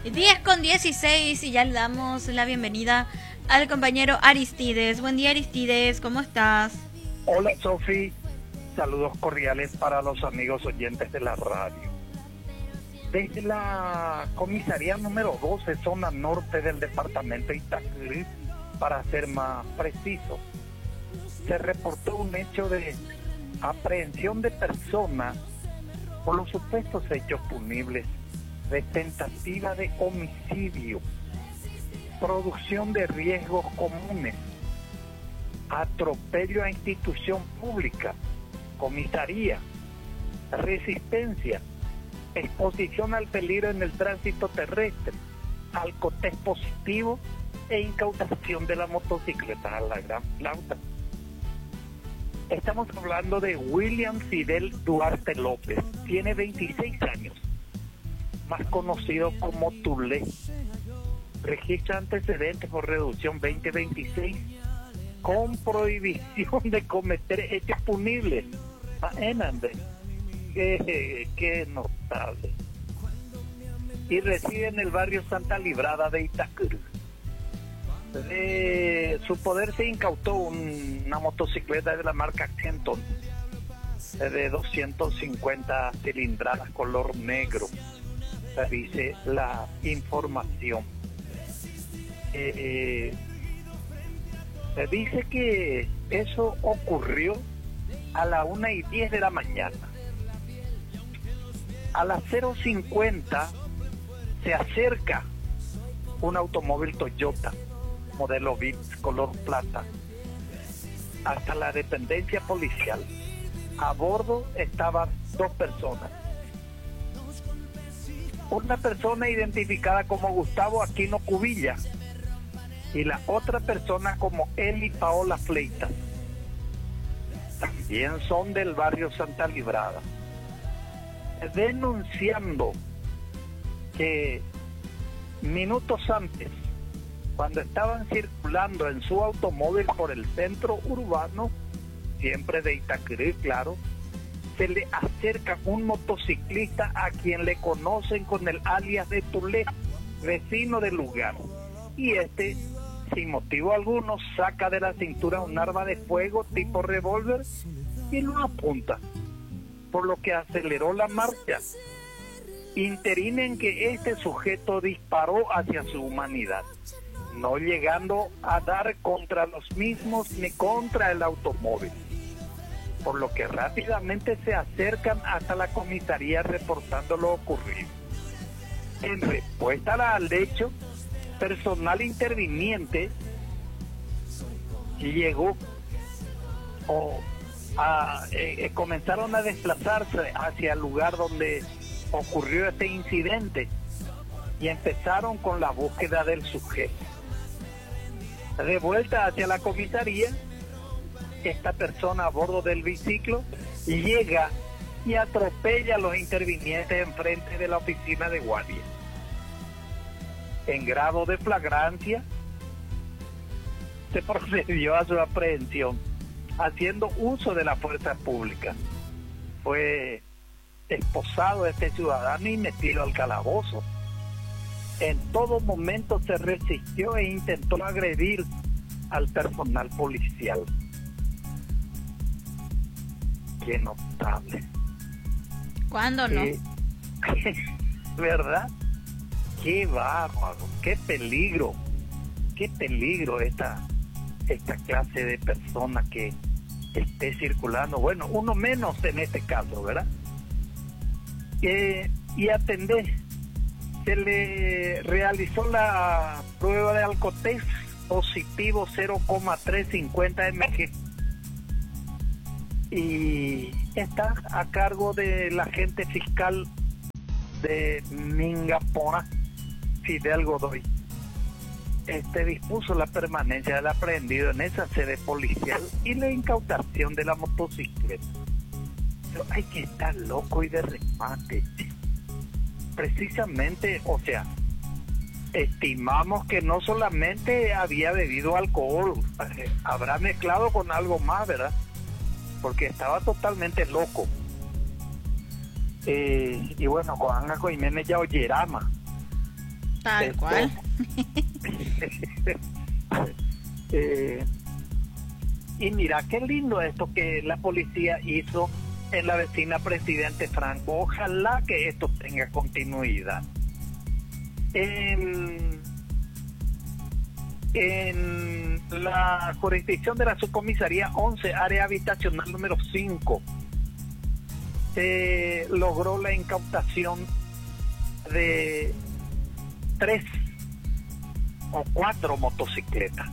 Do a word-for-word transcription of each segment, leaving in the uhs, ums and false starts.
diez con dieciséis y ya le damos la bienvenida al compañero Aristides. Buen día, Aristides, ¿cómo estás? Hola, Sofi. Saludos cordiales para los amigos oyentes de la radio. Desde la comisaría número doce, zona norte del departamento de Itacurú, para ser más preciso, se reportó un hecho de aprehensión de personas por los supuestos hechos punibles de tentativa de homicidio, producción de riesgos comunes, atropello a institución pública, comisaría, resistencia, exposición al peligro en el tránsito terrestre, alcotés positivo e incautación de la motocicleta a la gran flauta. Estamos hablando de William Fidel Duarte López, tiene veintiséis años, más conocido como Tulé. Registra antecedentes por reducción veinte veintiséis con prohibición de cometer hechos punibles. Imagínate, qué, qué notable. Y reside en el barrio Santa Librada de Itacurú. De su poder se incautó un, una motocicleta de la marca Kenton de doscientas cincuenta cilindradas color negro, dice la información. Eh, eh, dice que eso ocurrió a la una y diez de la mañana. A las cero cincuenta se acerca un automóvil Toyota modelo Vitz color plata hasta la dependencia policial. A bordo estaban dos personas. Una persona identificada como Gustavo Aquino Cubilla y la otra persona como Eli Paola Fleitas. También son del barrio Santa Librada, denunciando que minutos antes, cuando estaban circulando en su automóvil por el centro urbano, siempre de Itacurú, claro, se le acerca un motociclista a quien le conocen con el alias de Tulé, vecino del lugar, y este, sin motivo alguno, saca de la cintura un arma de fuego tipo revólver y lo apunta, por lo que aceleró la marcha. Interina en que este sujeto disparó hacia su humanidad, no llegando a dar contra los mismos ni contra el automóvil, por lo que rápidamente se acercan hasta la comisaría reportando lo ocurrido. En respuesta al hecho, personal interviniente llegó o a, eh, comenzaron a desplazarse hacia el lugar donde ocurrió este incidente y empezaron con la búsqueda del sujeto. De vuelta hacia la comisaría, esta persona a bordo del biciclo llega y atropella a los intervinientes enfrente de la oficina de guardia. En grado de flagrancia, se procedió a su aprehensión, haciendo uso de la fuerza pública. Fue esposado este ciudadano y metido al calabozo. En todo momento se resistió e intentó agredir al personal policial. Qué notable. ¿Cuándo no? Qué, ¿verdad? Qué bárbaro, qué peligro, qué peligro esta, esta clase de persona que esté circulando. Bueno, uno menos en este caso, ¿verdad? Eh, y atender. Se le realizó la prueba de alcotés positivo cero coma trescientos cincuenta mililitros y está a cargo del agente fiscal de Mingapora, Fidel Godoy. Este dispuso la permanencia del aprehendido en esa sede policial y la incautación de la motocicleta. Pero hay que estar loco y de remate. Precisamente, o sea, estimamos que no solamente había bebido alcohol, eh, habrá mezclado con algo más, ¿verdad? Porque estaba totalmente loco. Eh, y bueno, Juan Jiménez ya Oyerama, Tal Esto- cual. Eh, y mira, qué lindo esto que la policía hizo en la vecina Presidente Franco. Ojalá que esto tenga continuidad. En, en la jurisdicción de la subcomisaría once, área habitacional número cinco, se logró la incautación de tres o cuatro motocicletas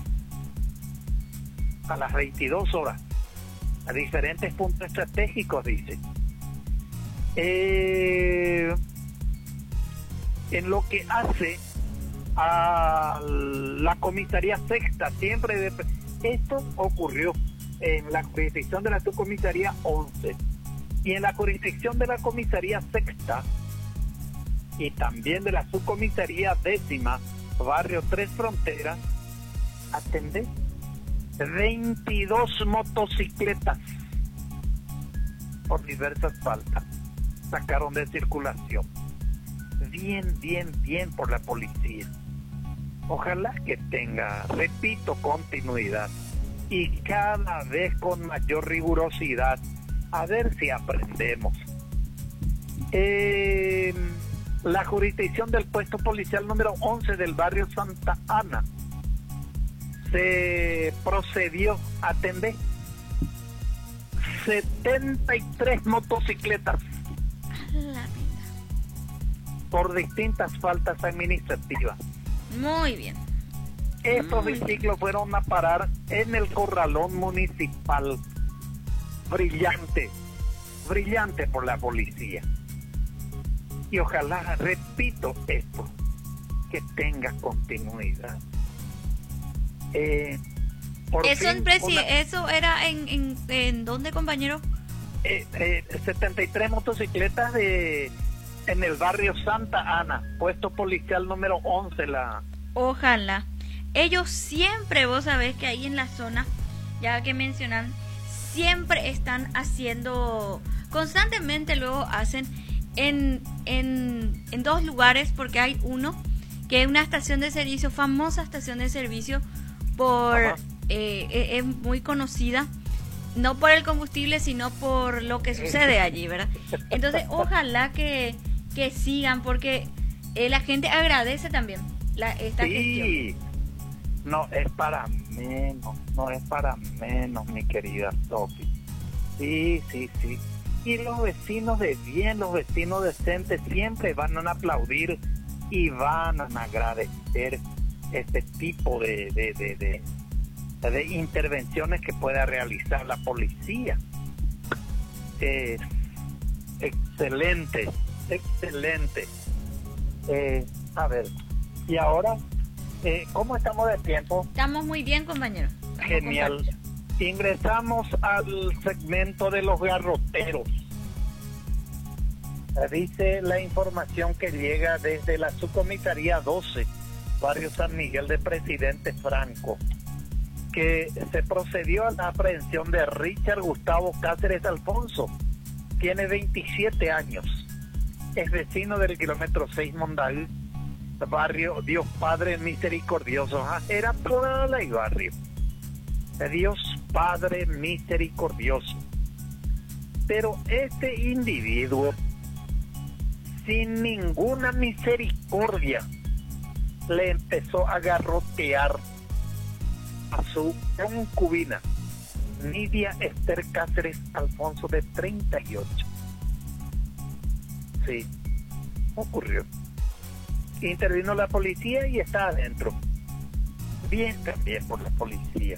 a las veintidós horas a diferentes puntos estratégicos, dice. Eh, en lo que hace a la comisaría sexta, siempre de, esto ocurrió en la jurisdicción de la subcomisaría once y en la jurisdicción de la comisaría sexta y también de la subcomisaría décima, barrio Tres Fronteras, atendé veintidós motocicletas por diversas faltas, sacaron de circulación. Bien, bien, bien por la policía. Ojalá que tenga, repito, continuidad y cada vez con mayor rigurosidad, a ver si aprendemos. Eh, la jurisdicción del puesto policial número once del barrio Santa Ana se procedió a atender setenta y tres motocicletas por distintas faltas administrativas. Muy bien. Estos Muy vehículos fueron a parar en el corralón municipal. Brillante, brillante por la policía. Y ojalá, repito esto, que tenga continuidad. Eh, por Eso, en fin, presi- una- eso era en, en, en ¿dónde, compañero? eh, eh, setenta y tres motocicletas de en el barrio Santa Ana, puesto policial número once. La Ojalá. Ellos siempre, vos sabés que ahí en la zona, ya que mencionan, siempre están haciendo, constantemente luego hacen en, en, en dos lugares, porque hay uno que es una estación de servicio, famosa estación de servicio, por eh, es, es muy conocida, no por el combustible, sino por lo que sucede allí, ¿verdad? Entonces, ojalá que, que sigan, porque eh, la gente agradece también la, esta gestión. sí, no es para menos, no es para menos, mi querida Sofi. Sí, sí, sí. Y los vecinos de bien, los vecinos decentes siempre van a aplaudir y van a agradecer este tipo de, de, de, de, de intervenciones que pueda realizar la policía. Es excelente, excelente. Eh, a ver, y ahora, eh, ¿cómo estamos de tiempo? Estamos muy bien, compañero. Estamos Genial. compartiendo. Ingresamos al segmento de los garroteros. Eh, Dice la información que llega desde la subcomisaría doce, barrio San Miguel de Presidente Franco, que se procedió a la aprehensión de Richard Gustavo Cáceres Alfonso. Tiene veintisiete años. Es vecino del kilómetro seis Mondaí, barrio Dios Padre Misericordioso. Ah, era toda la barrio. Dios Padre Misericordioso. Pero este individuo, sin ninguna misericordia, le empezó a garrotear a su concubina, Nidia Esther Cáceres Alfonso, de treinta y ocho. Sí, ocurrió. Intervino la policía y está adentro. Bien también por la policía.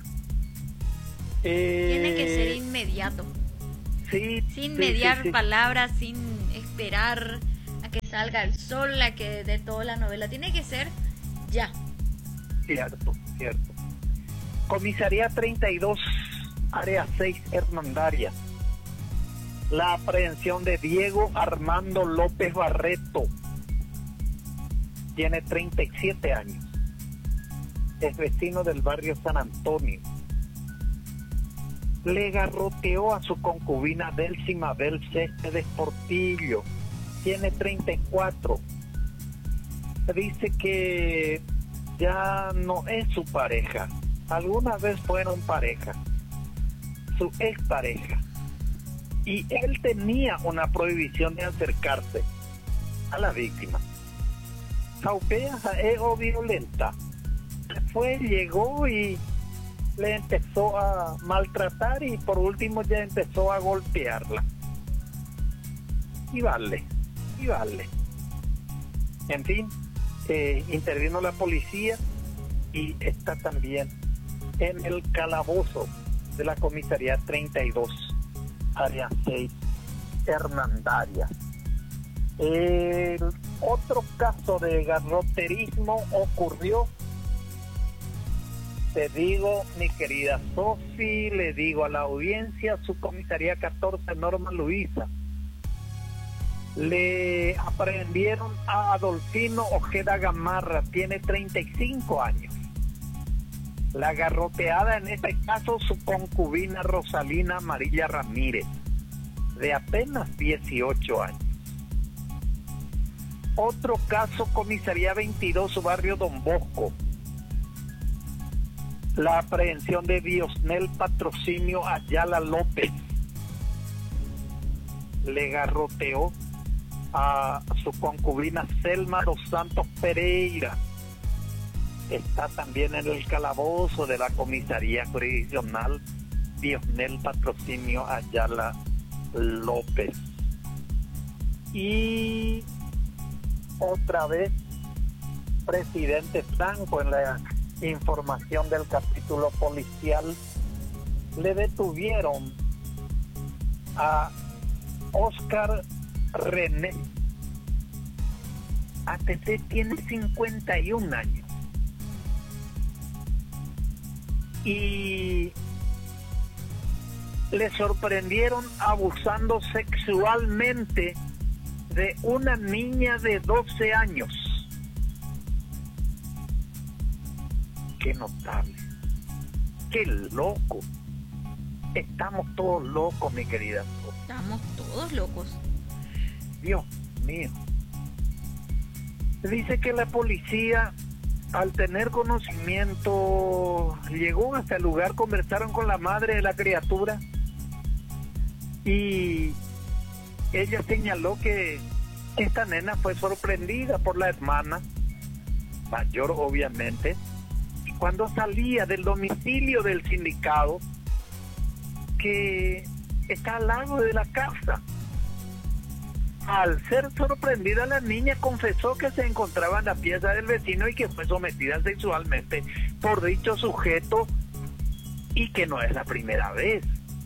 Tiene que ser Eh, inmediato, sí, sin sí, mediar sí, sí. palabras, sin esperar a que salga el sol, a que de toda la novela. Tiene que ser ya. Cierto, cierto. Comisaría treinta y dos, área seis, Hernandaria. La aprehensión de Diego Armando López Barreto. Tiene treinta y siete años. Es vecino del barrio San Antonio. Le garroteó a su concubina Delcy Mabel Céspedes Portillo. Tiene treinta y cuatro. dice que ya no es su pareja. Alguna vez fueron pareja, su expareja. Y él tenía una prohibición de acercarse a la víctima. Saupea es o violenta. Después llegó y le empezó a maltratar y por último ya empezó a golpearla. Y vale, y vale. En fin, eh, intervino la policía y está también en el calabozo de la comisaría treinta y dos, área seis, Hernandaria. El otro caso de garroterismo ocurrió, te digo, mi querida Sofi, le digo a la audiencia, su comisaría catorce, Norma Luisa. Le aprehendieron a Adolfino Ojeda Gamarra, tiene treinta y cinco años. La garroteada en este caso, su concubina Rosalina Amarilla Ramírez, de apenas dieciocho años. Otro caso, comisaría veintidós, barrio Don Bosco. La aprehensión de Diosnel Patrocinio Ayala López. Le garroteó a su concubina Selma dos Santos Pereira. Está también en el calabozo de la comisaría jurisdiccional Diosnel Patrocinio Ayala López. Y otra vez, presidente Franco, en la información del capítulo policial, le detuvieron a Oscar René. A T C tiene cincuenta y un años. Y le sorprendieron abusando sexualmente de una niña de doce años. Qué notable, qué loco. Estamos todos locos, mi querida. Estamos todos locos. Dios mío. Dice que la policía, al tener conocimiento, llegó hasta el lugar, conversaron con la madre de la criatura y ella señaló que esta nena fue sorprendida por la hermana mayor, obviamente, cuando salía del domicilio del sindicado, que está al lado de la casa. Al ser sorprendida, la niña confesó que se encontraba en la pieza del vecino y que fue sometida sexualmente por dicho sujeto, y que no es la primera vez,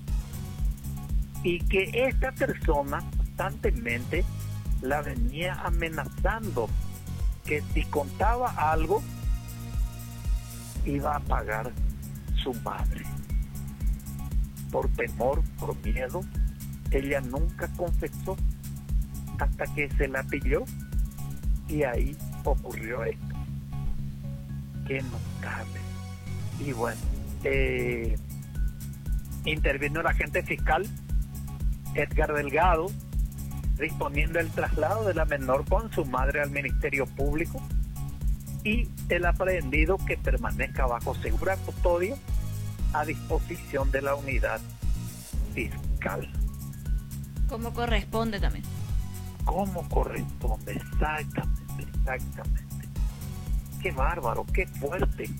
y que esta persona constantemente la venía amenazando, que si contaba algo iba a pagar su madre. Por temor, por miedo, ella nunca confesó hasta que se la pilló y ahí ocurrió esto. Qué notable. Y bueno, eh, intervino el agente fiscal Edgar Delgado, disponiendo el traslado de la menor con su madre al Ministerio Público y el aprehendido que permanezca bajo segura custodia a disposición de la unidad fiscal. Como corresponde también. Como corresponde, exactamente, exactamente. Qué bárbaro, qué fuerte.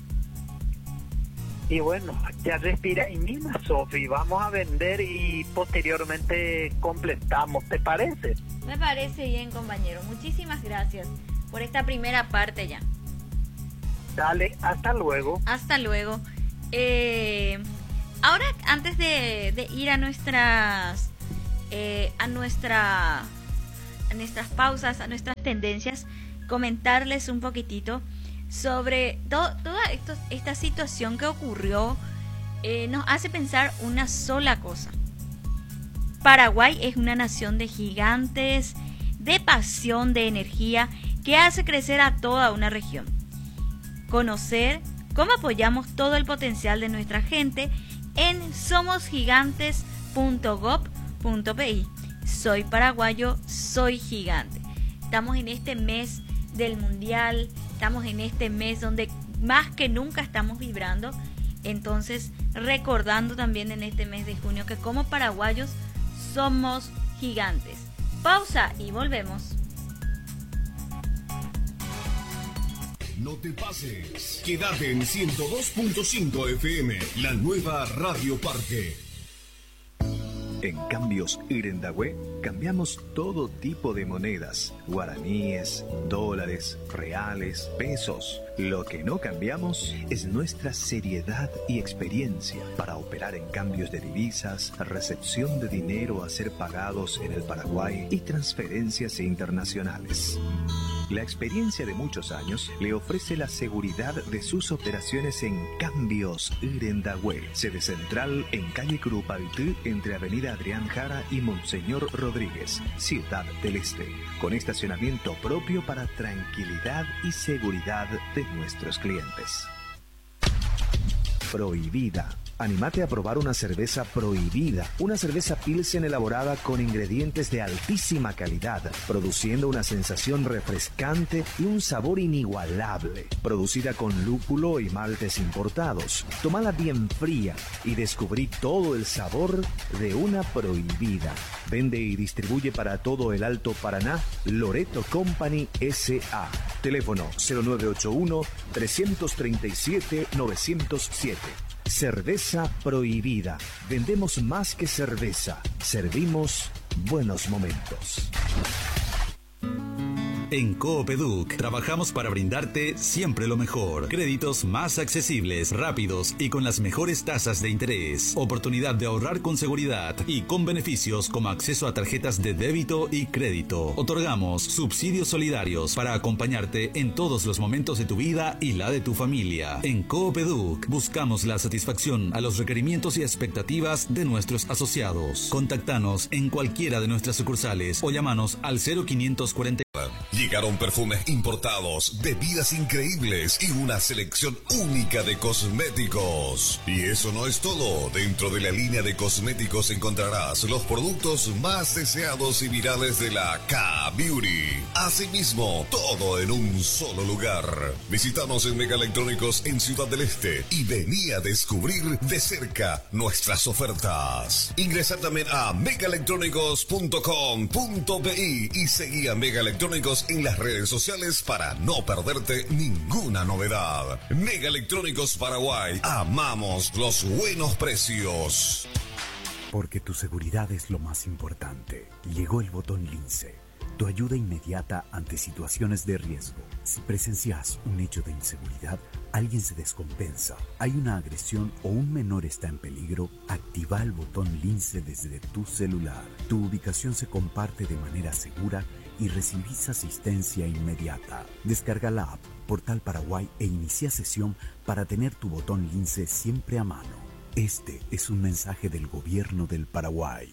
Y bueno, ya respira y mira, Sofi, vamos a vender y posteriormente completamos, ¿te parece? Me parece bien, compañero. Muchísimas gracias por esta primera parte ya. Dale, hasta luego. Hasta luego. Eh, ahora, antes de, de ir a nuestras eh, a nuestra a nuestras pausas, a nuestras tendencias, comentarles un poquitito sobre to, toda esto, esta situación que ocurrió. Eh, nos hace pensar una sola cosa: Paraguay es una nación de gigantes, de pasión, de energía, que hace crecer a toda una región. Conocer cómo apoyamos todo el potencial de nuestra gente en somos gigantes punto gob punto pi. Soy paraguayo, soy gigante. Estamos en este mes del Mundial, estamos en este mes donde más que nunca estamos vibrando, entonces recordando también en este mes de junio que como paraguayos somos gigantes. Pausa y volvemos. No te pases, quédate en ciento dos punto cinco F M, la nueva Radio Parque. En Cambios Irendahue cambiamos todo tipo de monedas, guaraníes, dólares, reales, pesos. Lo que no cambiamos es nuestra seriedad y experiencia para operar en cambios de divisas, recepción de dinero a ser pagados en el Paraguay y transferencias internacionales. La experiencia de muchos años le ofrece la seguridad de sus operaciones en Cambios Irendahue, sede central en calle Curupaytí, entre Avenida Adrián Jara y Monseñor Rodríguez, Ciudad del Este, con estacionamiento propio para tranquilidad y seguridad de nuestros clientes. Prohibida. Anímate a probar una cerveza Prohibida, una cerveza Pilsen elaborada con ingredientes de altísima calidad, produciendo una sensación refrescante y un sabor inigualable. Producida con lúpulo y maltes importados. Tómala bien fría y descubrí todo el sabor de una Prohibida. Vende y distribuye para todo el Alto Paraná Loreto Company S A. Teléfono cero nueve ocho uno, tres tres siete, nueve cero siete. Cerveza Prohibida. Vendemos más que cerveza. Servimos buenos momentos. En Coopeduc trabajamos para brindarte siempre lo mejor. Créditos más accesibles, rápidos y con las mejores tasas de interés. Oportunidad de ahorrar con seguridad y con beneficios como acceso a tarjetas de débito y crédito. Otorgamos subsidios solidarios para acompañarte en todos los momentos de tu vida y la de tu familia. En Coopeduc buscamos la satisfacción a los requerimientos y expectativas de nuestros asociados. Contactanos en cualquiera de nuestras sucursales o llamanos al cero quinientos cuarenta. Llegaron perfumes importados, bebidas increíbles y una selección única de cosméticos. Y eso no es todo. Dentro de la línea de cosméticos encontrarás los productos más deseados y virales de la K-Beauty. Asimismo, todo en un solo lugar. Visítanos en Mega Electrónicos en Ciudad del Este y vení a descubrir de cerca nuestras ofertas. Ingresa también a mega electrónicos punto com punto bi y seguí a Mega Electrónicos en las redes sociales para no perderte ninguna novedad. Mega Electrónicos Paraguay. Amamos los buenos precios. Porque tu seguridad es lo más importante. Llegó el botón Lince. Tu ayuda inmediata ante situaciones de riesgo. Si presencias un hecho de inseguridad, alguien se descompensa, hay una agresión o un menor está en peligro, activa el botón Lince desde tu celular. Tu ubicación se comparte de manera segura y recibís asistencia inmediata. Descarga la app Portal Paraguay e inicia sesión para tener tu botón Lince siempre a mano. Este es un mensaje del Gobierno del Paraguay.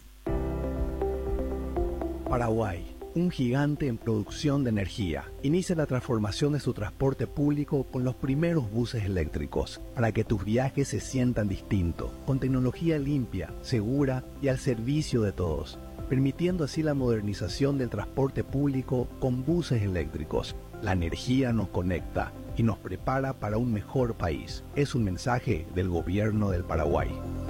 Paraguay, un gigante en producción de energía, inicia la transformación de su transporte público con los primeros buses eléctricos, para que tus viajes se sientan distintos, con tecnología limpia, segura y al servicio de todos, permitiendo así la modernización del transporte público con buses eléctricos. La energía nos conecta y nos prepara para un mejor país. Es un mensaje del Gobierno del Paraguay.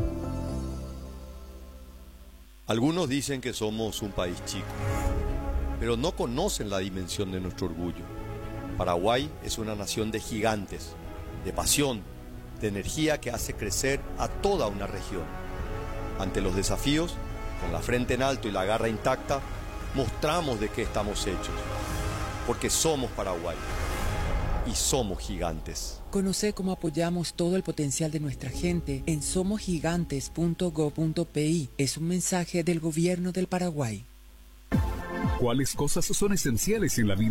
Algunos dicen que somos un país chico, pero no conocen la dimensión de nuestro orgullo. Paraguay es una nación de gigantes, de pasión, de energía que hace crecer a toda una región. Ante los desafíos, con la frente en alto y la garra intacta, mostramos de qué estamos hechos, porque somos Paraguay y somos gigantes. Conoce cómo apoyamos todo el potencial de nuestra gente en somos gigantes punto gob punto pi. Es un mensaje del Gobierno del Paraguay. ¿Cuáles cosas son esenciales en la vida?